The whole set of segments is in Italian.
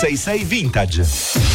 866 Vintage.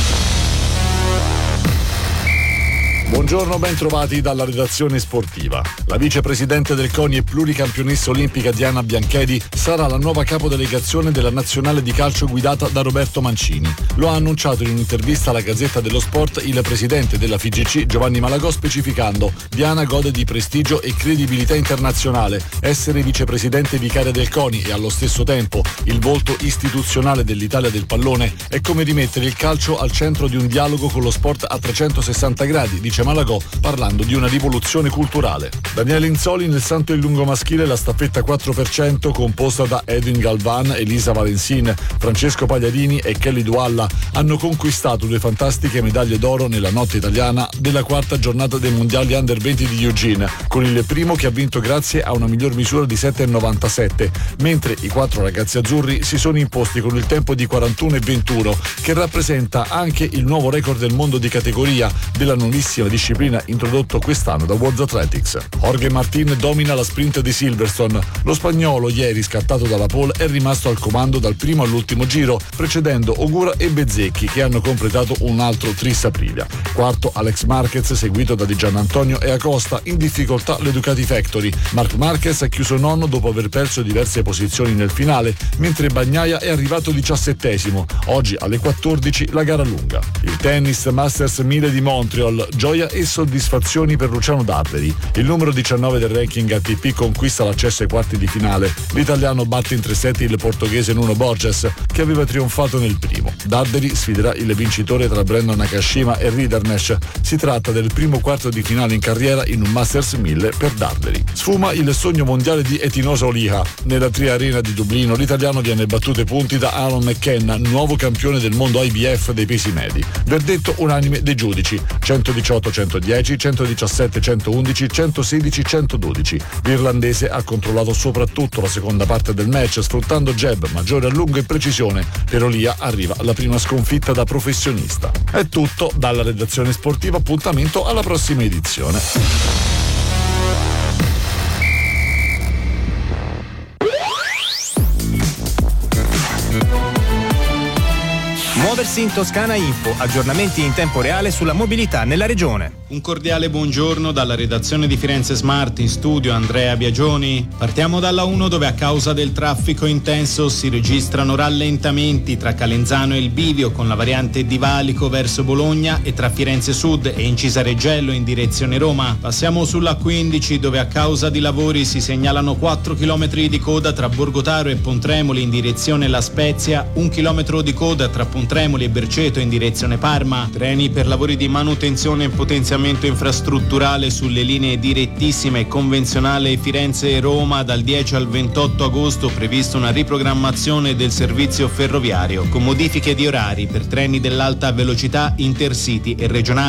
Buongiorno, ben trovati dalla redazione sportiva. La vicepresidente del CONI e pluricampionessa olimpica Diana Bianchedi sarà la nuova capodelegazione della nazionale di calcio guidata da Roberto Mancini. Lo ha annunciato in un'intervista alla Gazzetta dello Sport il presidente della FIGC Giovanni Malagò, specificando: Diana gode di prestigio e credibilità internazionale. Essere vicepresidente vicaria del CONI e allo stesso tempo il volto istituzionale dell'Italia del pallone è come rimettere il calcio al centro di un dialogo con lo sport a 360 gradi, dice Malagò, parlando di una rivoluzione culturale. Daniele Inzoli nel salto in lungo maschile, la staffetta 4% composta da Edwin Galvan, Elisa Valensin, Francesco Pagliarini e Kelly Dualla hanno conquistato 2 fantastiche medaglie d'oro nella notte italiana della 4ª giornata dei mondiali Under 20 di Eugene, con il primo che ha vinto grazie a una miglior misura di 7,97, mentre i 4 ragazzi azzurri si sono imposti con il tempo di 41,21, che rappresenta anche il nuovo record del mondo di categoria della nuovissima disciplina introdotto quest'anno da World Athletics. Jorge Martin domina la sprint di Silverstone. Lo spagnolo, ieri scattato dalla pole, è rimasto al comando dal primo all'ultimo giro, precedendo Ogura e Bezzecchi, che hanno completato un altro Tris Aprilia. Quarto Alex Marquez, seguito da Di Giannantonio e Acosta, in difficoltà le Ducati Factory. Marc Marquez è chiuso nono dopo aver perso diverse posizioni nel finale, mentre Bagnaia è arrivato 17esimo. Oggi alle 14 la gara lunga. Il tennis Masters 1000 di Montreal, gioia e soddisfazioni per Luciano Darderi. Il numero 19 del ranking ATP conquista l'accesso ai quarti di finale. L'italiano batte in 3 set il portoghese Nuno Borges, che aveva trionfato nel primo. Darderi sfiderà il vincitore tra Brandon Nakashima e Riddernesh. Si tratta del primo quarto di finale in carriera in un Masters 1000 per Darderi. Sfuma il sogno mondiale di Etinosa Oliha. Nella Triarena di Dublino l'italiano viene battuto ai punti da Aaron McKenna, nuovo campione del mondo IBF dei pesi medi. Verdetto unanime dei giudici: 118-110, 117-111, 116-112. L'irlandese ha controllato soprattutto la seconda parte del match, sfruttando jab, maggiore allungo e precisione. Per Olia arriva la prima sconfitta da professionista. È tutto dalla redazione sportiva, appuntamento alla prossima edizione. Muoversi in Toscana Info, aggiornamenti in tempo reale sulla mobilità nella regione. Un cordiale buongiorno dalla redazione di Firenze Smart, in studio Andrea Biagioni. Partiamo dalla 1, dove a causa del traffico intenso si registrano rallentamenti tra Calenzano e il Bivio con la variante di Valico verso Bologna e tra Firenze Sud e Incisa Reggello in direzione Roma. Passiamo sulla 15, dove a causa di lavori si segnalano 4 km di coda tra Borgotaro e Pontremoli in direzione La Spezia, 1 chilometro di coda tra Pontremoli e Berceto in direzione Parma. Treni per lavori di manutenzione e potenziamento infrastrutturale sulle linee direttissime e convenzionale Firenze e Roma. Dal 10 al 28 agosto prevista una riprogrammazione del servizio ferroviario con modifiche di orari per treni dell'alta velocità, intercity e regionali